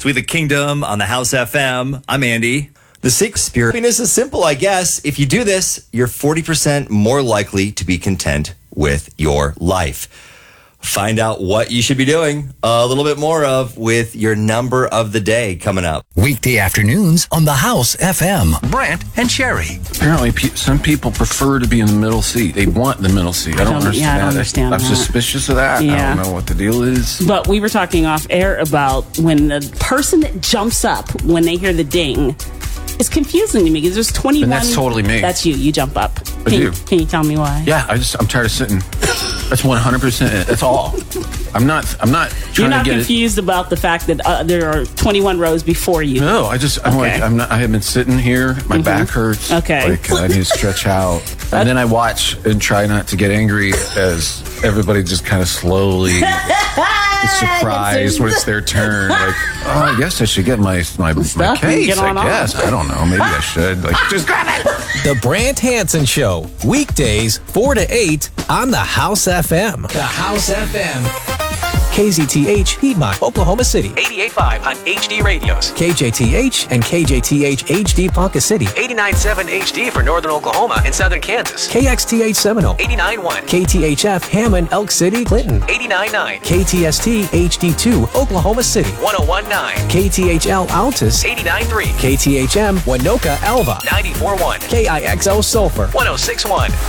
We the Kingdom on the House FM. I'm Andy. The secret spirit happiness is simple, I guess. If you do this, you're 40% more likely to be content with your life. Find out what you should be doing a little bit more of with your number of the day coming up. Weekday afternoons on the House FM. Brant and Sherry. Apparently, some people prefer to be in the middle seat. They want the middle seat. I don't understand. Yeah, I don't understand I'm that. suspicious of that. Yeah. I don't know what the deal is. But we were talking off air about when the person that jumps up when they hear the ding is confusing to me because there's 21. And that's totally me. That's you. You jump up. I do. Can you tell me why? Yeah, I'm tired of sitting. That's 100% it. That's all. I'm not trying You're not to get confused about the fact that there are 21 rows before you. No, I'm Okay. like, I have been sitting here. My back hurts. Okay. Like, I need to stretch out. And then I watch and try not to get angry as everybody just kind of slowly is surprised when it's their turn. Like, oh, I guess I should get my case, Get on I guess. I don't know. Maybe I should. Like, just grab it. The Brant Hansen Show. Weekdays 4 to 8 on the House FM. The House FM. KZTH, Piedmont, Oklahoma City. 88.5 on HD radios. KJTH and KJTH HD Ponca City. 89.7 HD for Northern Oklahoma and Southern Kansas. KXTH Seminole. 89.1. KTHF Hammond, Elk City, Clinton. 89.9. KTST HD2, Oklahoma City. 101.9. KTHL Altus. 89.3. KTHM Winoka Alva. 94.1. KIXO Sulphur. 106.1.